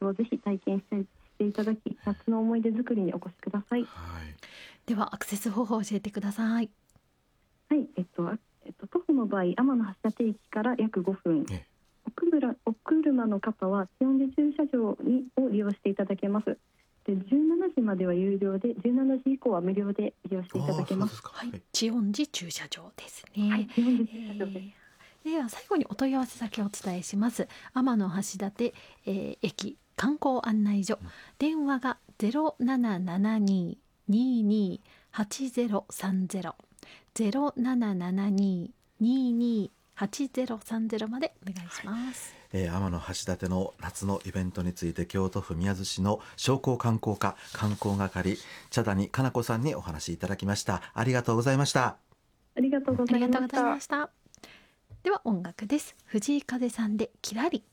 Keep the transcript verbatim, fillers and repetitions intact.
クをぜひ体験してしていただき、夏の思い出作りにお越しください。 はい、 ではアクセス方法を教えてください。 はい、えっとえっと、徒歩の場合、天橋立駅から約ごふん、 えお車お車の方は千音寺駐車場にを利用していただけます。でじゅうしちじまでは有料で、じゅうしちじ以降は無料で利用していただけます。 はい、 はい、 千音寺駐車場ですね。 はい、千音寺駐車場です。 えーでは最後にお問い合わせ先をお伝えします。天橋立、えー駅観光案内所、電話が ゼロななななに にーにー はちゼロさんゼロ ゼロななななに にーにー はちゼロさんゼロまでお願いします。 えー、天橋立の夏のイベントについて京都府宮津市の商工観光課観光係茶谷かな子さんにお話しいただきました。ありがとうございました。 ありがとうごあざいましりがとうございたました。では音楽です。藤井風さんでキラリ。